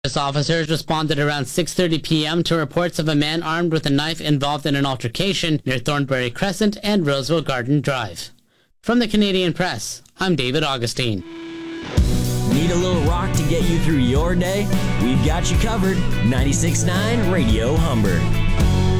Officers responded around 6:30 p.m. to reports of a man armed with a knife involved in an altercation near Thornbury Crescent and Roseville Garden Drive. From the Canadian Press, I'm David Augustine. Need a little rock to get you through your day? We've got you covered. 96.9 Radio Humber.